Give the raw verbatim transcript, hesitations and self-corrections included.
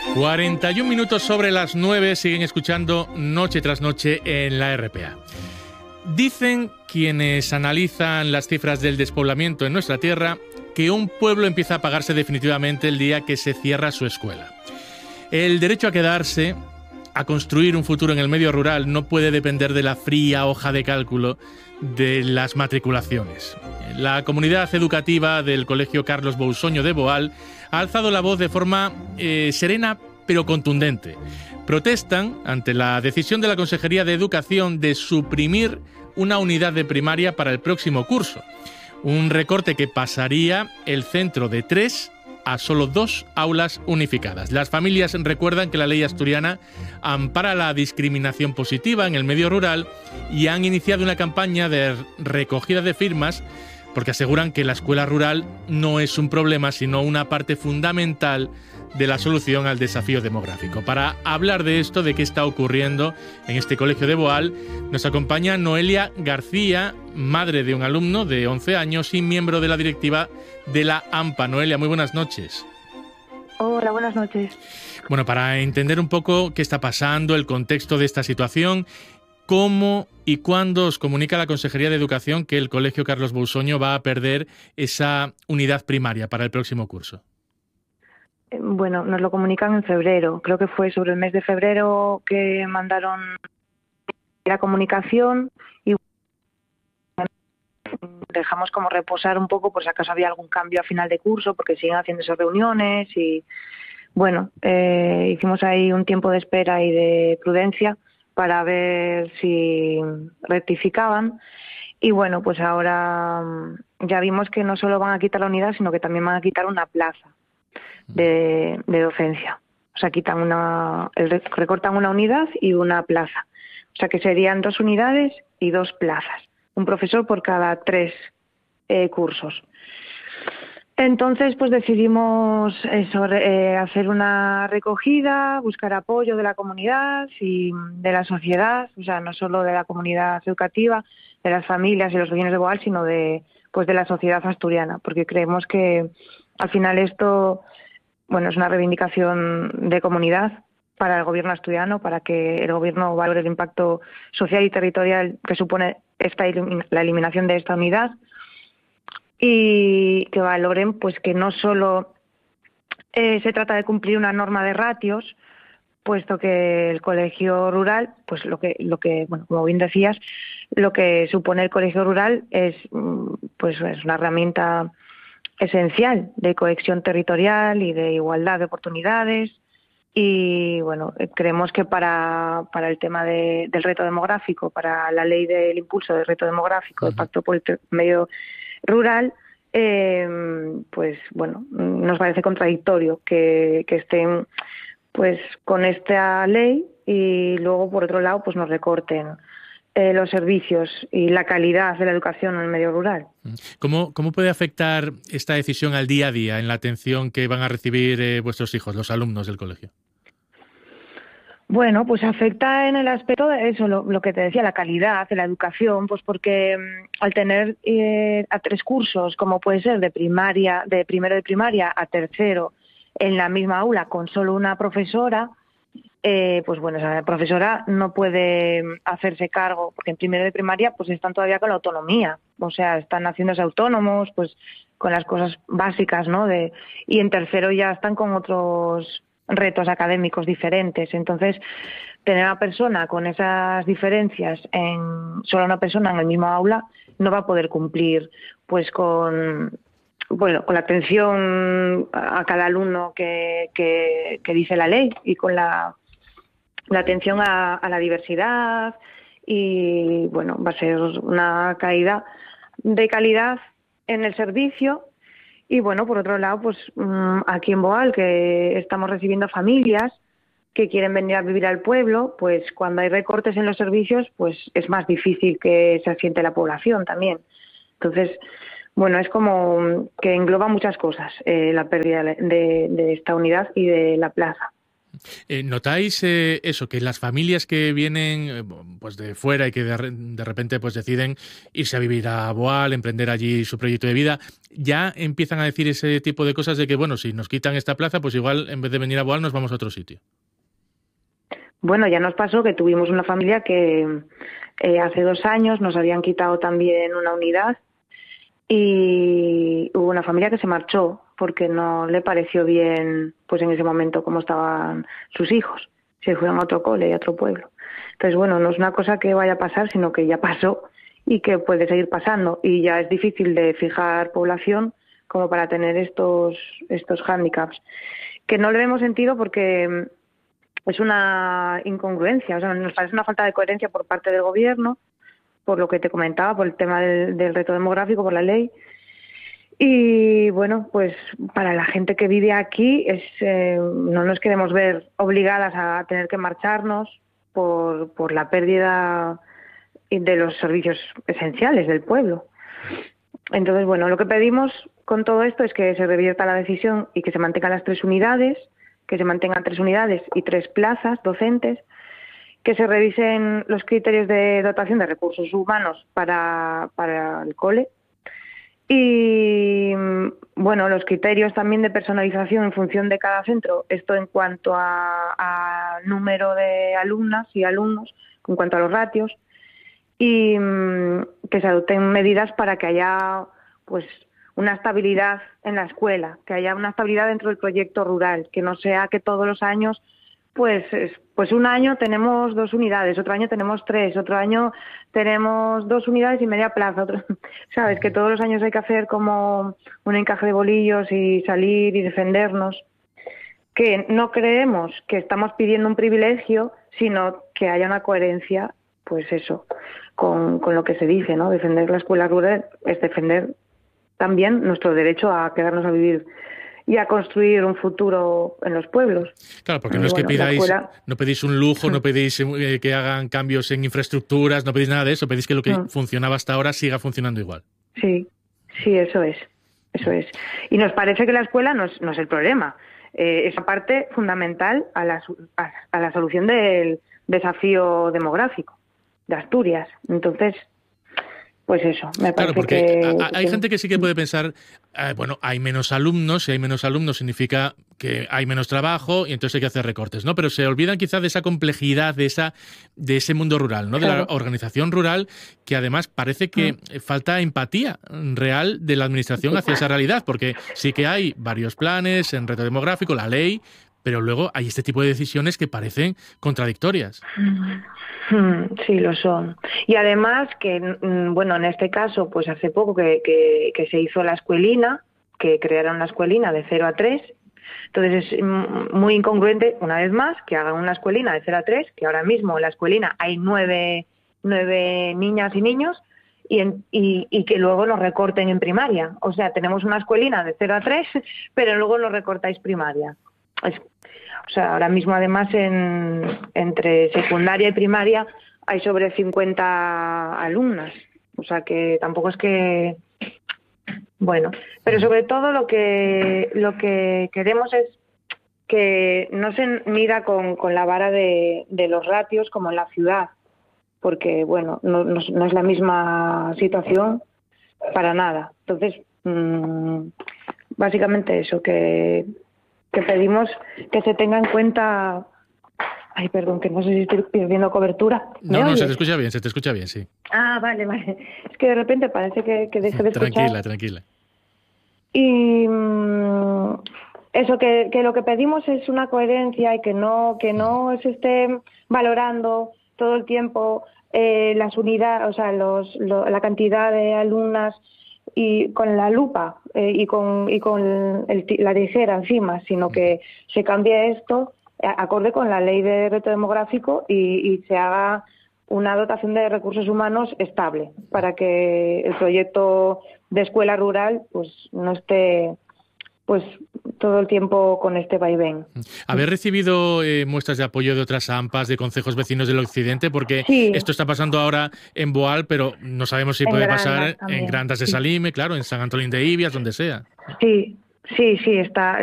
cuarenta y un minutos sobre las nueve, siguen escuchando Noche tras Noche en la R P A. Dicen quienes analizan las cifras del despoblamiento en nuestra tierra que un pueblo empieza a apagarse definitivamente el día que se cierra su escuela. El derecho a quedarse, a construir un futuro en el medio rural, no puede depender de la fría hoja de cálculo de las matriculaciones. La comunidad educativa del Colegio Carlos Bousoño de Boal ha alzado la voz de forma eh, serena pero contundente. Protestan ante la decisión de la Consejería de Educación de suprimir una unidad de primaria para el próximo curso. Un recorte que pasaría el centro de tres a solo dos aulas unificadas. Las familias recuerdan que la ley asturiana ampara la discriminación positiva en el medio rural y han iniciado una campaña de recogida de firmas porque aseguran que la escuela rural no es un problema, sino una parte fundamental de la solución al desafío demográfico. Para hablar de esto, de qué está ocurriendo en este colegio de Boal, nos acompaña Noelia García, madre de un alumno de once años y miembro de la directiva de la AMPA. Noelia, muy buenas noches. Hola, buenas noches. Bueno, para entender un poco qué está pasando, el contexto de esta situación, ¿cómo y cuándo os comunica la Consejería de Educación que el Colegio Carlos Bousoño va a perder esa unidad primaria para el próximo curso? Bueno, nos lo comunican en febrero. Creo que fue sobre el mes de febrero que mandaron la comunicación y dejamos como reposar un poco por si acaso había algún cambio a final de curso, porque siguen haciendo esas reuniones y bueno, eh, hicimos ahí un tiempo de espera y de prudencia para ver si rectificaban. Y bueno, pues ahora ya vimos que no solo van a quitar la unidad, sino que también van a quitar una plaza de, de docencia. O sea, quitan una, recortan una unidad y una plaza. O sea, que serían dos unidades y dos plazas. Un profesor por cada tres eh, cursos. Entonces, pues decidimos eso, eh, hacer una recogida, buscar apoyo de la comunidad y de la sociedad, o sea, no solo de la comunidad educativa, de las familias y los vecinos de Boal, sino de, pues de la sociedad asturiana, porque creemos que al final esto, bueno, es una reivindicación de comunidad para el gobierno asturiano, para que el gobierno valore el impacto social y territorial que supone esta la eliminación de esta unidad, y que valoren pues que no solo eh, se trata de cumplir una norma de ratios, puesto que el colegio rural, pues lo que, lo que, bueno, como bien decías, lo que supone el colegio rural es, pues es una herramienta esencial de cohesión territorial y de igualdad de oportunidades. Y bueno, creemos que para, para el tema de, del reto demográfico, para la ley del impulso del reto demográfico, el Pacto por el Medio Rural, eh, pues bueno, nos parece contradictorio que, que estén pues con esta ley y luego por otro lado pues nos recorten eh, los servicios y la calidad de la educación en el medio rural. ¿Cómo, cómo puede afectar esta decisión al día a día en la atención que van a recibir eh, vuestros hijos, los alumnos del colegio? Bueno, pues afecta en el aspecto de eso, lo, lo que te decía, la calidad de la educación, pues porque um, al tener eh, a tres cursos, como puede ser de primaria, de primero de primaria a tercero, en la misma aula con solo una profesora, eh, pues bueno, esa profesora no puede hacerse cargo, porque en primero de primaria pues están todavía con la autonomía, o sea, están haciéndose autónomos, pues con las cosas básicas, ¿no? De, y en tercero ya están con otros retos académicos diferentes. Entonces, tener a una persona con esas diferencias, en solo una persona en el mismo aula, no va a poder cumplir pues con bueno con la atención a cada alumno que, que, que dice la ley y con la, la atención a, a la diversidad y bueno, va a ser una caída de calidad en el servicio. Y bueno, por otro lado, pues aquí en Boal, que estamos recibiendo familias que quieren venir a vivir al pueblo, pues cuando hay recortes en los servicios, pues es más difícil que se asiente la población también. Entonces, bueno, es como que engloba muchas cosas, eh, la pérdida de, de esta unidad y de la plaza. Eh, ¿Notáis eh, eso, que las familias que vienen eh, pues de fuera y que de, de repente pues deciden irse a vivir a Boal, emprender allí su proyecto de vida, ya empiezan a decir ese tipo de cosas de que, bueno, si nos quitan esta plaza, pues igual en vez de venir a Boal nos vamos a otro sitio? Bueno, ya nos pasó que tuvimos una familia que eh, hace dos años nos habían quitado también una unidad y hubo una familia que se marchó porque no le pareció bien, pues en ese momento, cómo estaban sus hijos. Se fueron a otro cole y a otro pueblo. Entonces, bueno, no es una cosa que vaya a pasar, sino que ya pasó y que puede seguir pasando. Y ya es difícil de fijar población como para tener estos, estos hándicaps. Que no le vemos sentido porque es una incongruencia, o sea, nos parece una falta de coherencia por parte del gobierno, por lo que te comentaba, por el tema del, del reto demográfico, por la ley. Y bueno, pues para la gente que vive aquí es eh, no nos queremos ver obligadas a tener que marcharnos por, por la pérdida de los servicios esenciales del pueblo. Entonces, bueno, lo que pedimos con todo esto es que se revierta la decisión y que se mantengan las tres unidades, que se mantengan tres unidades y tres plazas docentes, que se revisen los criterios de dotación de recursos humanos para, para el cole y, bueno, los criterios también de personalización en función de cada centro, esto en cuanto a, a número de alumnas y alumnos, en cuanto a los ratios, y que se adopten medidas para que haya pues una estabilidad en la escuela, que haya una estabilidad dentro del proyecto rural, que no sea que todos los años Pues, pues un año tenemos dos unidades, otro año tenemos tres, otro año tenemos dos unidades y media plaza. Otro, sabes, que todos los años hay que hacer como un encaje de bolillos y salir y defendernos. Que no creemos que estamos pidiendo un privilegio, sino que haya una coherencia, pues eso, con, con lo que se dice, ¿no? Defender la escuela rural es defender también nuestro derecho a quedarnos a vivir y a construir un futuro en los pueblos. Claro, porque no es que bueno, pidáis, escuela... no pedís un lujo, no pedís eh, que hagan cambios en infraestructuras, no pedís nada de eso, pedís que lo que no. funcionaba hasta ahora siga funcionando igual. Sí, sí, eso es, eso es. Y nos parece que la escuela no es, no es el problema, eh, es parte fundamental a la, a, a la solución del desafío demográfico de Asturias. Entonces, pues eso, me parece claro, porque que... hay gente que sí que puede pensar, eh, bueno, hay menos alumnos, si hay menos alumnos significa que hay menos trabajo y entonces hay que hacer recortes, ¿no? Pero se olvidan quizás de esa complejidad, de esa de ese mundo rural, ¿no? Claro. De la organización rural, que además parece que mm. falta empatía real de la administración hacia esa realidad, porque sí que hay varios planes en reto demográfico, la ley, pero luego hay este tipo de decisiones que parecen contradictorias. Sí, lo son. Y además que, bueno, en este caso, pues hace poco que, que, que se hizo la escuelina, que crearon una escuelina de cero a tres. Entonces es muy incongruente, una vez más, que hagan una escuelina de cero a tres, que ahora mismo en la escuelina hay nueve, nueve niñas y niños, y, en, y, y que luego nos recorten en primaria. O sea, tenemos una escuelina de cero a tres, pero luego nos recortáis primaria. Es, o sea, ahora mismo además en, entre secundaria y primaria hay sobre cincuenta alumnas. O sea que tampoco es que... Bueno, pero sobre todo lo que lo que queremos es que no se mida con, con la vara de, de los ratios como en la ciudad. Porque, bueno, no, no, no es la misma situación para nada. Entonces, mmm, básicamente eso, que... que pedimos que se tenga en cuenta... Ay, perdón, que no sé si estoy perdiendo cobertura. No, no, se te escucha bien, se te escucha bien, sí. Ah, vale, vale. Es que de repente parece que, que deje de escuchar. Tranquila, tranquila. Y mmm, eso, que, que lo que pedimos es una coherencia y que no, que no se esté valorando todo el tiempo eh, las unidades, o sea, los, lo, la cantidad de alumnas y con la lupa eh, y con y con el, la tijera encima, sino que se cambie esto acorde con la ley de reto demográfico y, y se haga una dotación de recursos humanos estable para que el proyecto de escuela rural pues no esté pues todo el tiempo con este vaivén. ¿Habéis recibido eh, muestras de apoyo de otras A M P As, de concejos vecinos del occidente? Porque sí. Esto está pasando ahora en Boal, pero no sabemos si en puede Grandas pasar también. En Grandas de Salime, claro, en San Antolín de Ibias, donde sea. Sí, sí, sí, está...